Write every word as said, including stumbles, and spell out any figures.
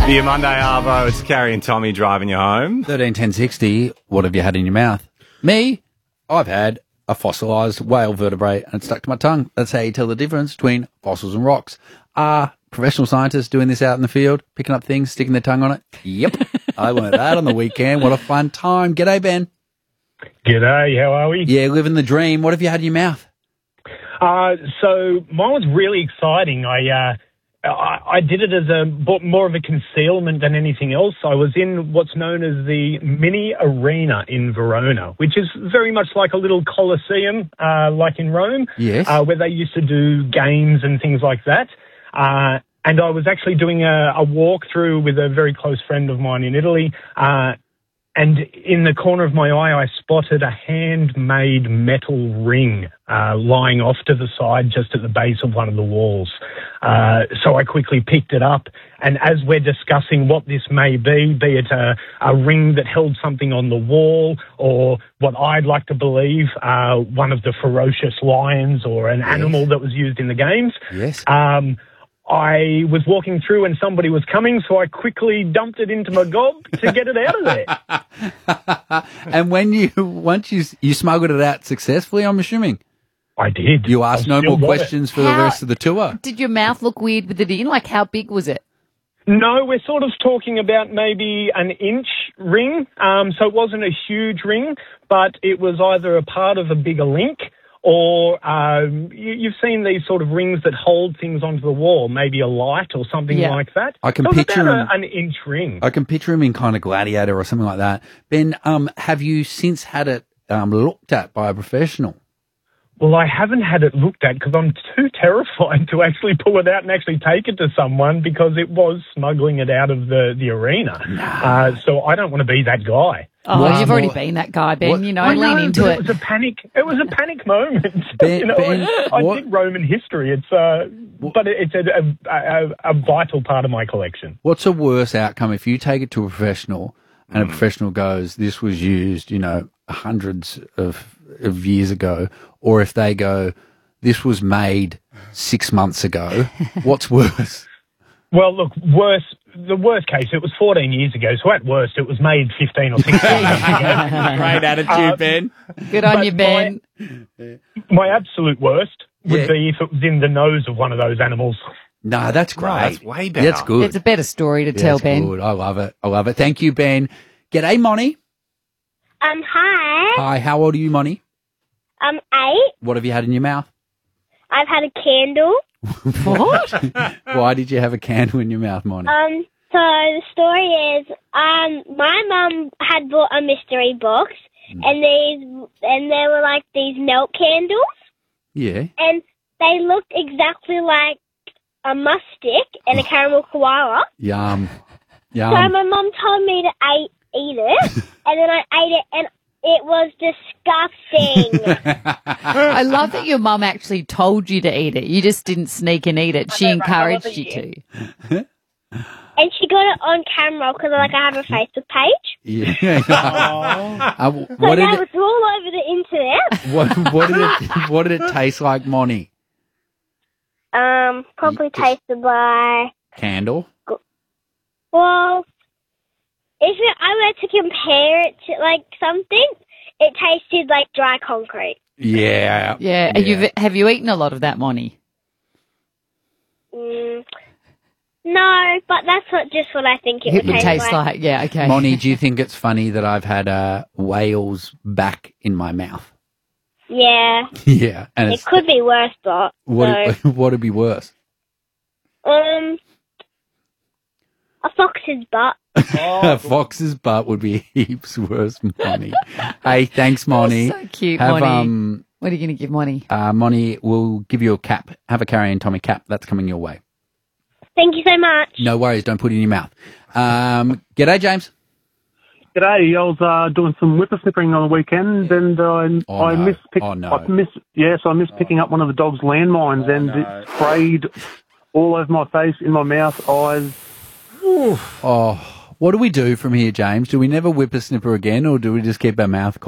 For your Monday Arvo, it's Carrie and Tommy driving you home. thirteen ten sixty, what have you had in your mouth? Me, I've had a fossilised whale vertebrae and it's stuck to my tongue. That's how you tell the difference between fossils and rocks. Are professional scientists doing this out in the field, picking up things, sticking their tongue on it? Yep. I learned that on the weekend. What a fun time. G'day, Ben. G'day, how are we? Yeah, living the dream. What have you had in your mouth? Uh, so mine was really exciting. I, uh, I I did it as a more of a concealment than anything else. I was in what's known as the Mini Arena in Verona, which is very much like a little Colosseum, uh, like in Rome, Yes. uh, where they used to do games and things like that. Uh, and I was actually doing a, a walkthrough with a very close friend of mine in Italy. Uh, and in the corner of my eye, I spotted a handmade metal ring uh, lying off to the side just at the base of one of the walls. Uh, so I quickly picked it up. And as we're discussing what this may be, be it a, a ring that held something on the wall or what I'd like to believe, uh, one of the ferocious lions or an Yes. animal that was used in the games. Yes. Um, I was walking through and somebody was coming, so I quickly dumped it into my gob to get it out of there. And when you, once you, you smuggled it out successfully, I'm assuming, I did. you asked I no still more got it. questions for the How- rest of the tour. Did your mouth look weird with it in? Like, how big was it? No, we're sort of talking about maybe an inch ring. Um, so it wasn't a huge ring, but it was either a part of a bigger link or um, you, you've seen these sort of rings that hold things onto the wall, maybe a light or something Yeah. like that. I can So it was picture about them- a, an inch ring. I can picture him in kind of Gladiator or something like that. Ben, um, have you since had it um, looked at by a professional? Well, I haven't had it looked at because I'm too terrified to actually pull it out and actually take it to someone because it was smuggling it out of the, the arena. Uh, so I don't want to be that guy. Oh, What- you've already what- been that guy, Ben. what- you know, I lean know, into but it. It was a panic. It was a panic moment. Ben- you know, Ben, I, I what- dig Roman history. It's uh, but it's a, a, a, a vital part of my collection. What's a worse outcome if you take it to a professional and a professional goes, this was used, you know, hundreds of, of years ago, or if they go, this was made six months ago? What's worse? Well, look, worse. The worst case, it was fourteen years ago. So at worst, it was made fifteen or sixteen years ago. Great attitude, Uh, Ben. Good on but you, Ben. My absolute worst would Yeah. be if it was in the nose of one of those animals. No, that's great. No, that's way better. That's good. It's a better story to Yeah, tell, that's Ben. good. I love it. I love it. Thank you, Ben. G'day, Moni. Um, hi. Hi, how old are you, Moni? I'm eight. What have you had in your mouth? I've had a candle. What? Why did you have a candle in your mouth, Moni? Um, so the story is, um, my mum had bought a mystery box, and these, and they were like these milk candles, Yeah. and they looked exactly like a musk stick and a caramel koala. Yum. So Yum. my mum told me to eat, eat it, and then I ate it, and it was disgusting. I love that your mum actually told you to eat it. You just didn't sneak and eat it. She know, right? I encouraged wasn't you here. to. And she got it on camera because, like, I have a Facebook page. Yeah. Uh, So what did now it, it's all over the internet. what, what did it what did it taste like, Moni? Um, probably tasted by, Candle? well, if it, I were to compare it to, like, something, it tasted like dry concrete. Yeah. Yeah. You've, have you eaten a lot of that, Moni? Mm, no, but that's not just what I think it, It would would taste, taste like, yeah, okay. Moni, do you think it's funny that I've had a whale's back in my mouth? Yeah, Yeah. And it it's could be worse, but, what so, what would be worse? um, a fox's butt. A fox's butt would be heaps worse, Moni. Hey, thanks, Moni. So cute, Have Moni. um What are you going to give Moni? uh Moni, we'll give you a cap. Have a Carrie and Tommy cap. That's coming your way. Thank you so much. No worries, don't put it in your mouth. Um G'day, James. G'day, I was uh, doing some whippersnippering on the weekend, and uh, Oh, I no. missed pick, Oh, no. I missed, yes, I missed picking up one of the dog's landmines, and it sprayed all over my face, in my mouth, eyes. Oh, what do we do from here, James? Do we never whippersnipper again, or do we just keep our mouth closed?